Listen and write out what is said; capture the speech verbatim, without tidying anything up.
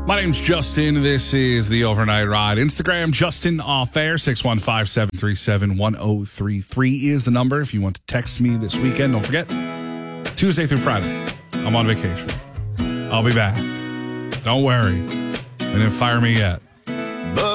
My name's Justin. This is the Overnight Ride. Instagram, Justin Off Air. six one five, seven three seven, one oh three three is the number if you want to text me this weekend. Don't forget, Tuesday through Friday, I'm on vacation. I'll be back. Don't worry. They didn't fire me yet.